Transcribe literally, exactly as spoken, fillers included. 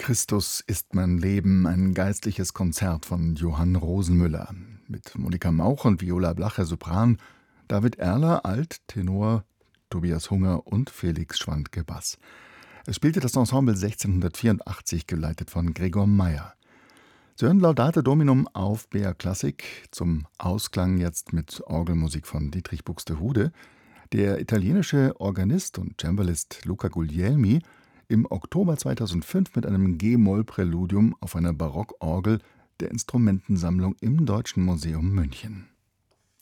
Christus ist mein Leben, ein geistliches Konzert von Johann Rosenmüller. Mit Monika Mauch und Viola Blacher Sopran, David Erler Alt Tenor, Tobias Hunger und Felix Schwandke Bass. Es spielte das Ensemble sechzehnhundertvierundachtzig, geleitet von Gregor Meyer. Sie hören Laudate Dominum auf B R Klassik, zum Ausklang jetzt mit Orgelmusik von Dietrich Buxtehude. Der italienische Organist und Cembalist Luca Guglielmi im Oktober zweitausendfünf mit einem G-Moll-Präludium auf einer Barockorgel der Instrumentensammlung im Deutschen Museum München.